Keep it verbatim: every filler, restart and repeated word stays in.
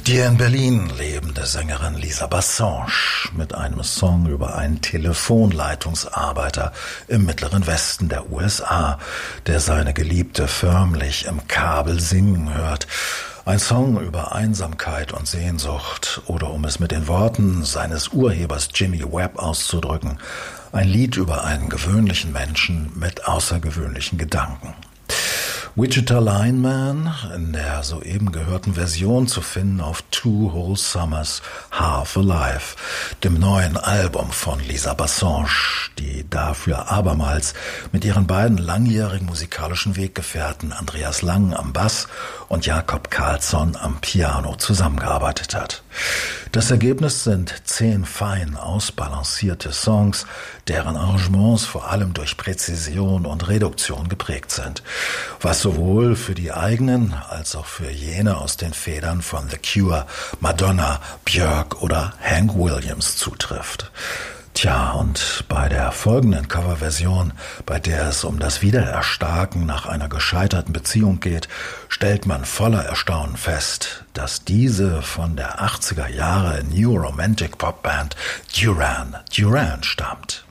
Die in Berlin lebende Sängerin Lisa Bassange mit einem Song über einen Telefonleitungsarbeiter im mittleren Westen der U S A, der seine Geliebte förmlich im Kabel singen hört. Ein Song über Einsamkeit und Sehnsucht oder, um es mit den Worten seines Urhebers Jimmy Webb auszudrücken, ein Lied über einen gewöhnlichen Menschen mit außergewöhnlichen Gedanken. Wichita Lineman, in der soeben gehörten Version zu finden auf Two Whole Summers, Half Alive, dem neuen Album von Lisa Bassange, die dafür abermals mit ihren beiden langjährigen musikalischen Weggefährten Andreas Lang am Bass und Jakob Karlsson am Piano zusammengearbeitet hat. Das Ergebnis sind zehn fein ausbalancierte Songs, deren Arrangements vor allem durch Präzision und Reduktion geprägt sind, was sowohl für die eigenen als auch für jene aus den Federn von The Cure, Madonna, Björk oder Hank Williams zutrifft. Tja, und bei der folgenden Coverversion, bei der es um das Wiedererstarken nach einer gescheiterten Beziehung geht, stellt man voller Erstaunen fest, dass diese von der achtziger Jahre New Romantic Popband Duran Duran stammt.